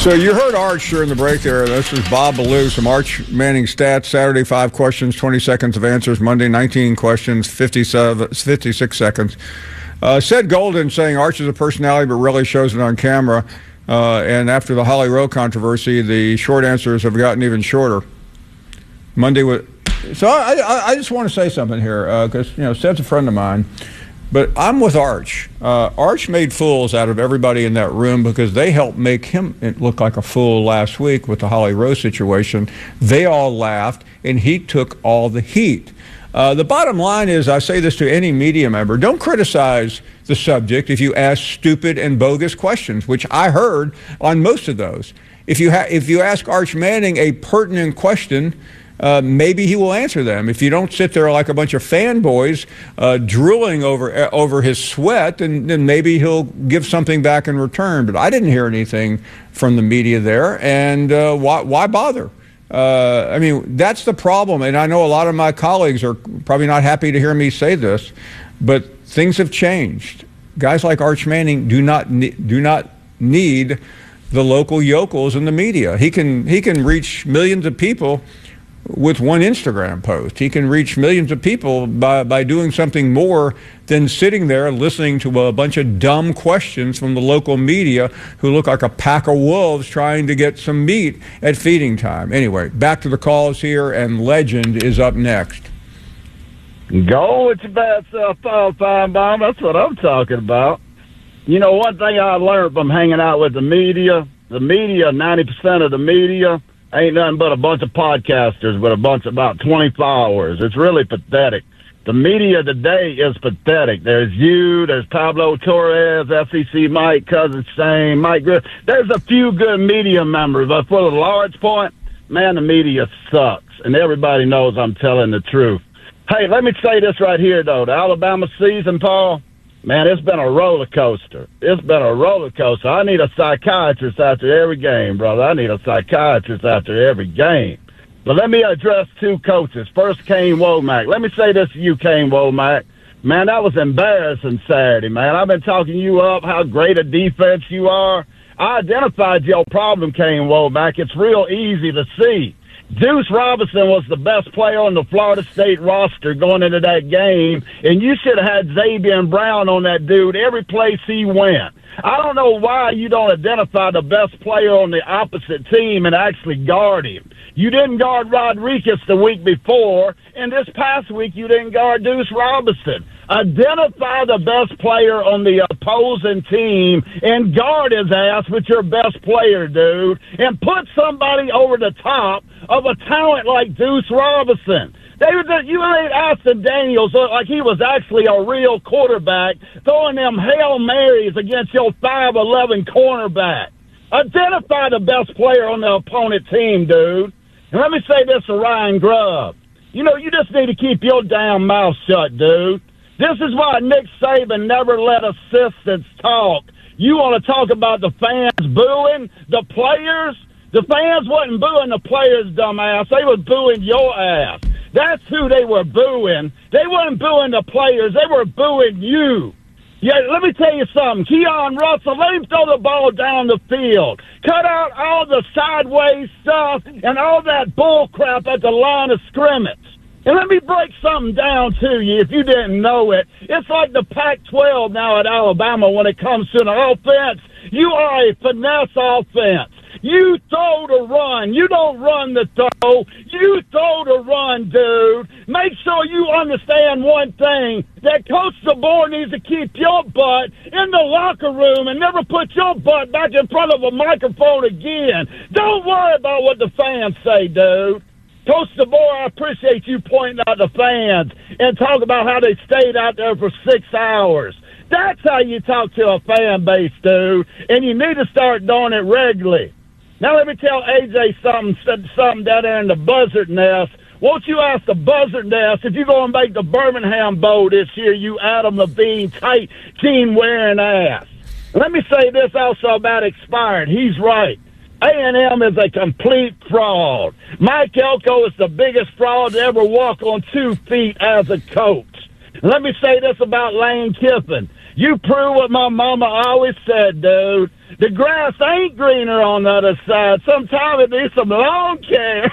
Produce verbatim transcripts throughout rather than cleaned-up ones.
So you heard Arch during the break there. This is Bob Ballou, some Arch Manning stats. Saturday, five questions, twenty seconds of answers. Monday, nineteen questions, fifty-seven, fifty-six seconds. Uh, said Golden saying Arch is a personality but rarely shows it on camera. Uh, and after the Holly Rowe controversy, the short answers have gotten even shorter. Monday was... So I, I, I just want to say something here because, uh, you know, Sed's a friend of mine. But I'm with Arch. Uh, Arch made fools out of everybody in that room because they helped make him look like a fool last week with the Holly Rowe situation. They all laughed, and he took all the heat. Uh, the bottom line is, I say this to any media member, don't criticize the subject if you ask stupid and bogus questions, which I heard on most of those. If you, ha- if you ask Arch Manning a pertinent question, Uh, maybe he will answer them. If you don't sit there like a bunch of fanboys uh, drooling over uh, over his sweat, then, then maybe he'll give something back in return. But I didn't hear anything from the media there, and uh, why, why bother? Uh, I mean, that's the problem, and I know a lot of my colleagues are probably not happy to hear me say this, but things have changed. Guys like Arch Manning do not ne- do not need the local yokels in the media. He can he can reach millions of people with one Instagram post. He can reach millions of people by, by doing something more than sitting there listening to a bunch of dumb questions from the local media who look like a pack of wolves trying to get some meat at feeding time. Anyway, back to the calls here, and Legend is up next. Go with your bad self, Paul Feinbaum. That's what I'm talking about. You know, one thing I learned from hanging out with the media, the media, ninety percent of the media, ain't nothing but a bunch of podcasters with a bunch of about twenty followers. It's really pathetic. The media today is pathetic. There's you, there's Pablo Torres, F C C Mike, Cousin Shane, Mike Griff. There's a few good media members, but for the large point, man, the media sucks. And everybody knows I'm telling the truth. Hey, let me say this right here, though. The Alabama season, Paul, man, it's been a roller coaster. It's been a roller coaster. I need a psychiatrist after every game, brother. I need a psychiatrist after every game. But let me address two coaches. First, Kane Womack. Let me say this to you, Kane Womack. Man, that was embarrassing Saturday, man. I've been talking you up, how great a defense you are. I identified your problem, Kane Womack. It's real easy to see. Deuce Robinson was the best player on the Florida State roster going into that game, and you should have had Xavier Brown on that dude every place he went. I don't know why you don't identify the best player on the opposite team and actually guard him. You didn't guard Rodriguez the week before, and this past week you didn't guard Deuce Robinson. Identify the best player on the opposing team and guard his ass with your best player, dude, and put somebody over the top of a talent like Deuce Robinson. They were, you made Austin Daniels look like he was actually a real quarterback throwing them Hail Marys against your five eleven cornerback. Identify the best player on the opponent team, dude. And let me say this to Ryan Grubb. You know, you just need to keep your damn mouth shut, dude. This is why Nick Saban never let assistants talk. You want to talk about the fans booing the players? The fans wasn't booing the players, dumbass. They was booing your ass. That's who they were booing. They weren't booing the players. They were booing you. Yeah, let me tell you something. Keon Russell, let him throw the ball down the field. Cut out all the sideways stuff and all that bull crap at the line of scrimmage. And let me break something down to you if you didn't know it. It's like the Pac twelve now at Alabama when it comes to the offense. You are a finesse offense. You throw to run. You don't run the throw. You throw to run, dude. Make sure you understand one thing, that Coach DeBoer needs to keep your butt in the locker room and never put your butt back in front of a microphone again. Don't worry about what the fans say, dude. Coach DeBoer, I appreciate you pointing out the fans and talk about how they stayed out there for six hours. That's how you talk to a fan base, dude, and you need to start doing it regularly. Now let me tell A J something, something down there in the Buzzard Nest. Won't you ask the Buzzard Nest if you're going to make the Birmingham Bowl this year, you Adam Levine tight team-wearing ass. Let me say this also about expired. He's right. A and M is a complete fraud. Mike Elko is the biggest fraud to ever walk on two feet as a coach. Let me say this about Lane Kiffin. You prove what my mama always said, dude. The grass ain't greener on the other side. Sometimes it needs some lawn care.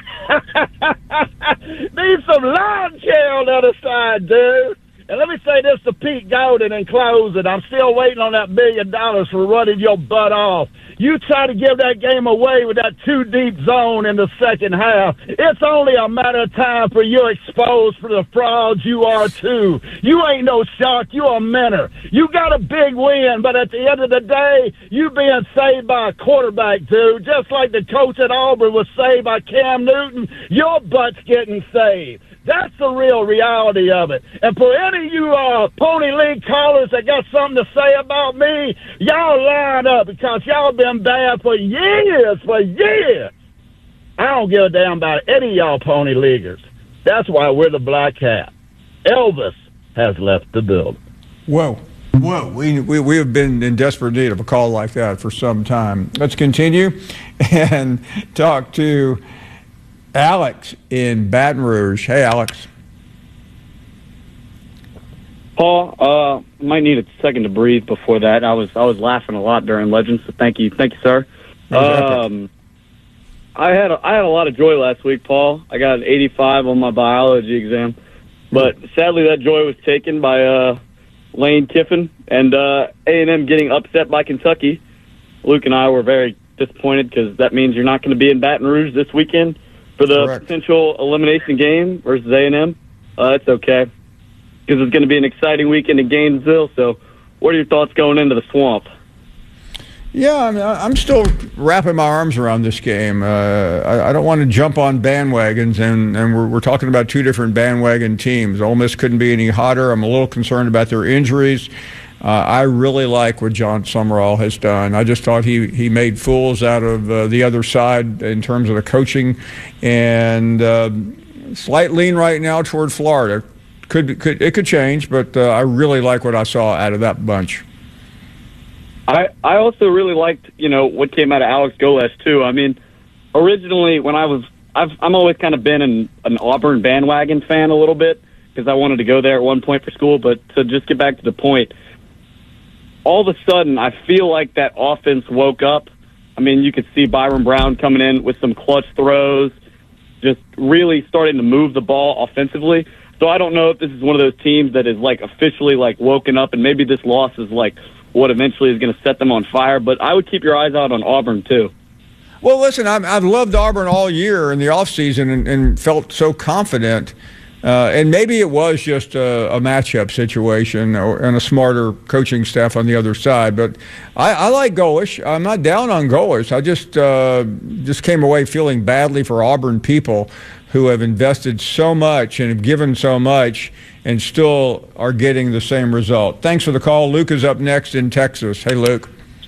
Needs some lawn care on the other side, dude. And let me say this to Pete Golden in closing. I'm still waiting on that million dollars for running your butt off. You try to give that game away with that two-deep zone in the second half. It's only a matter of time for you exposed for the frauds you are, too. You ain't no shark. You a minnow. You got a big win, but at the end of the day, you being saved by a quarterback, dude. Just like the coach at Auburn was saved by Cam Newton, your butt's getting saved. That's the real reality of it. And for any of you uh, Pony League callers that got something to say about me, y'all line up because y'all been bad for years, for years. I don't give a damn about any of y'all Pony Leaguers. That's why we're the Black Hat. Elvis has left the building. Whoa. Whoa. We, we, we have been in desperate need of a call like that for some time. Let's continue and talk to Alex in Baton Rouge. Hey, Alex. Paul, uh, might need a second to breathe before that. I was I was laughing a lot during Legends, so thank you, thank you, sir. Um, I had a, I had a lot of joy last week, Paul. I got an eighty-five on my biology exam, but sadly that joy was taken by uh, Lane Kiffin and uh, A and M getting upset by Kentucky. Luke and I were very disappointed because that means you're not going to be in Baton Rouge this weekend for the Correct. potential elimination game versus A and M. Uh, it's okay, because it's going to be an exciting weekend in Gainesville. So what are your thoughts going into the Swamp? Yeah, I mean, I'm still wrapping my arms around this game. Uh, I, I don't want to jump on bandwagons, and, and we're, we're talking about two different bandwagon teams. Ole Miss couldn't be any hotter. I'm a little concerned about their injuries. Uh, I really like what John Summerall has done. I just thought he, he made fools out of uh, the other side in terms of the coaching, and uh, slight lean right now toward Florida. Could, could it could change, but uh, I really like what I saw out of that bunch. I, I also really liked, you know, what came out of Alex Goles, too. I mean, originally when I was – I've I'm always kind of been an, an Auburn bandwagon fan a little bit because I wanted to go there at one point for school. But to just get back to the point, all of a sudden I feel like that offense woke up. I mean, you could see Byron Brown coming in with some clutch throws, just really starting to move the ball offensively. So I don't know if this is one of those teams that is, like, officially, like, woken up, and maybe this loss is, like – what eventually is going to set them on fire. But I would keep your eyes out on Auburn, too. Well, listen, I'm, I've loved Auburn all year in the offseason and, and felt so confident. Uh, and maybe it was just a, a matchup situation or, and a smarter coaching staff on the other side. But I, I like Goles. I'm not down on Goles. I just, uh, just came away feeling badly for Auburn people who have invested so much and have given so much and still are getting the same result. Thanks for the call. Luke is up next in Texas. Hey, Luke.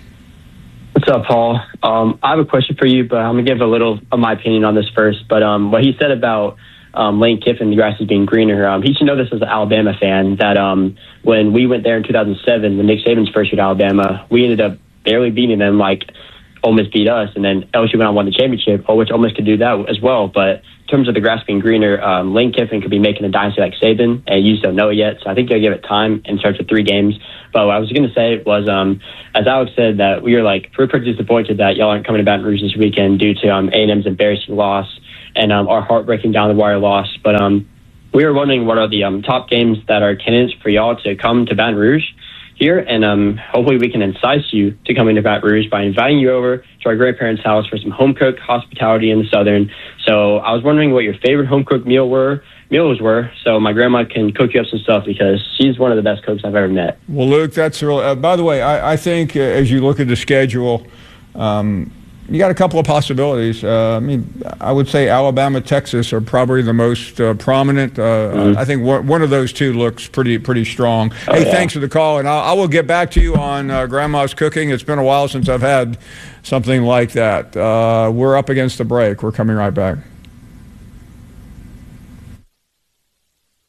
What's up, Paul? Um, I have a question for you, but I'm going to give a little of my opinion on this first. But um, what he said about um, Lane Kiffin, the grass is being greener, um, he should know this as an Alabama fan, that um, when we went there in two thousand seven, when Nick Saban's first year at Alabama, we ended up barely beating them like Ole Miss beat us, and then L S U went on and won the championship, which Ole Miss could do that as well. But in terms of the grass being greener, um, Lane Kiffin could be making a dynasty like Saban, and you just don't know it yet. So I think they'll give it time in terms of three games. But what I was going to say was, um, as Alex said, that we were like we're pretty disappointed that y'all aren't coming to Baton Rouge this weekend due to um, A and M's embarrassing loss and um, our heartbreaking down the wire loss. But um, we were wondering what are the um, top games that are candidates for y'all to come to Baton Rouge here, and um, hopefully we can entice you to come into Baton Rouge by inviting you over to our grandparents' house for some home-cooked hospitality in the Southern. So I was wondering what your favorite home-cooked meal were, meals were, so my grandma can cook you up some stuff because she's one of the best cooks I've ever met. Well, Luke, that's real. Uh, by the way, I, I think uh, as you look at the schedule, um, you got a couple of possibilities. Uh, I mean, I would say Alabama, Texas are probably the most uh, prominent. Uh, mm-hmm. I think one, one of those two looks pretty pretty strong. Oh, hey, yeah. Thanks for the call, and I, I will get back to you on uh, Grandma's cooking. It's been a while since I've had something like that. Uh, we're up against the break. We're coming right back.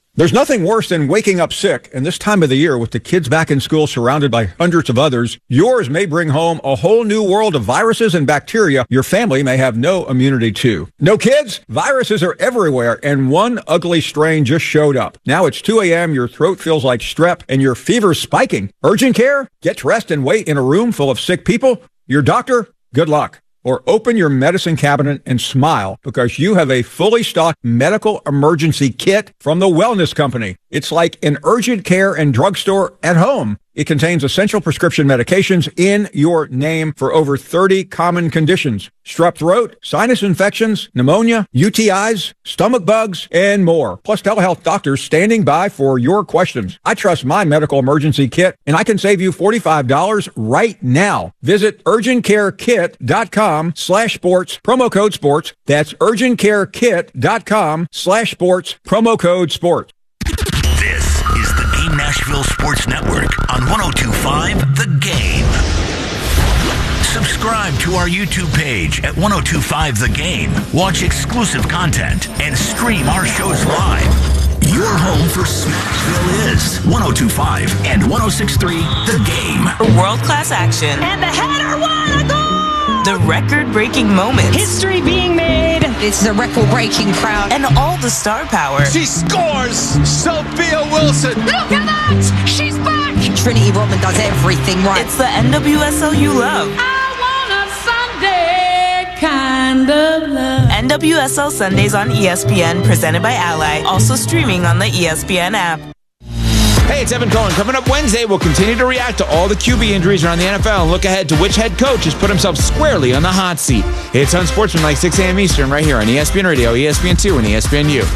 There's nothing worse than waking up sick, and this time of the year with the kids back in school surrounded by hundreds of others, yours may bring home a whole new world of viruses and bacteria your family may have no immunity to. No kids? Viruses are everywhere, and one ugly strain just showed up. Now it's two a.m., your throat feels like strep, and your fever's spiking. Urgent care? Get dressed and wait in a room full of sick people? Your doctor? Good luck. Or open your medicine cabinet and smile because you have a fully stocked medical emergency kit from the Wellness Company. It's like an urgent care and drugstore at home. It contains essential prescription medications in your name for over thirty common conditions. Strep throat, sinus infections, pneumonia, U T Is, stomach bugs, and more. Plus telehealth doctors standing by for your questions. I trust my medical emergency kit, and I can save you forty-five dollars right now. Visit urgentcarekit.com slash sports, promo code sports. That's urgentcarekit.com slash sports, promo code sports. This is the Game Nashville Sports Network on one oh two point five The Game. Subscribe to our YouTube page at one oh two point five The Game. Watch exclusive content and stream our shows live. Your home for Smashville is one oh two point five and one oh six point three The Game. World-class action. And the header, what a goal! The record-breaking moments. History being made. This is a record-breaking crowd. And all the star power. She scores! Sophia Wilson! Look at that! She's back! Trinity Rodman does everything right. It's the N W S L you love. I want a Sunday kind of love. N W S L Sundays on E S P N, presented by Ally. Also streaming on the E S P N app. Hey, it's Evan Cohen. Coming up Wednesday, we'll continue to react to all the Q B injuries around the N F L and look ahead to which head coach has put himself squarely on the hot seat. It's Unsportsmanlike, six a.m. Eastern, right here on E S P N Radio, E S P N two, and E S P N U.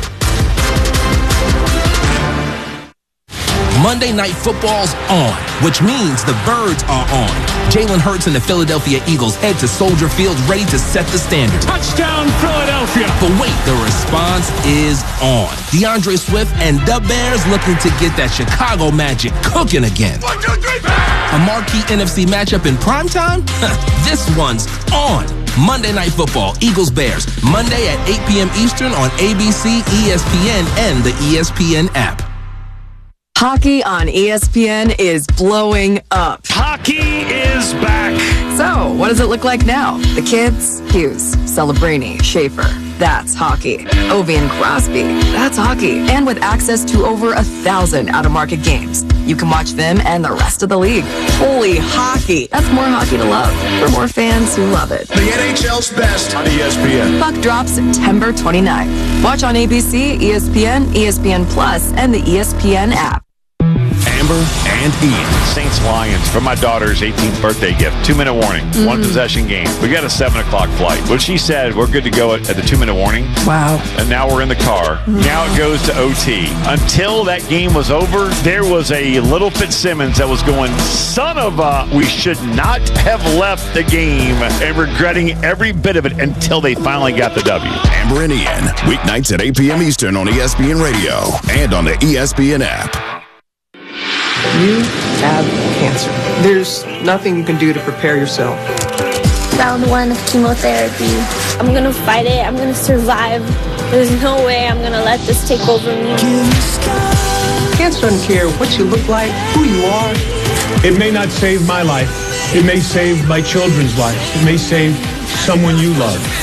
Monday Night Football's on, which means the Birds are on. Jalen Hurts and the Philadelphia Eagles head to Soldier Field ready to set the standard. Touchdown, Philadelphia! But wait, the response is on. DeAndre Swift and the Bears looking to get that Chicago magic cooking again. One, two, three, A marquee N F C matchup in primetime? This one's on. Monday Night Football, Eagles-Bears, Monday at eight p.m. Eastern on A B C, E S P N, and the E S P N app. Hockey on E S P N is blowing up. Hockey is back. So, what does it look like now? The kids? Hughes, Celebrini, Schaefer. That's hockey. Ovi and Crosby. That's hockey. And with access to over a thousand out-of-market games, you can watch them and the rest of the league. Holy hockey. That's more hockey to love for more fans who love it. The N H L's best on E S P N. Puck drops September twenty-ninth. Watch on A B C, E S P N, E S P N Plus, and the E S P N app. Amber and Ian. Saints Lions for my daughter's eighteenth birthday gift. Two minute warning. Mm-hmm. One possession game. We got a seven o'clock flight. Well, she said we're good to go at, at the two minute warning. Wow. And now we're in the car. Mm-hmm. Now it goes to O T. Until that game was over, there was a little Fitzsimmons that was going, son of a, we should not have left the game, and regretting every bit of it until they finally got the W. Amber and Ian. Weeknights at eight p.m. Eastern on E S P N Radio and on the E S P N app. You have cancer. There's nothing you can do to prepare yourself. Round one of chemotherapy. I'm gonna fight it. I'm gonna survive. There's no way I'm gonna let this take over me. Cancer doesn't care what you look like, who you are. It may not save my life. It may save my children's lives. It may save someone you love.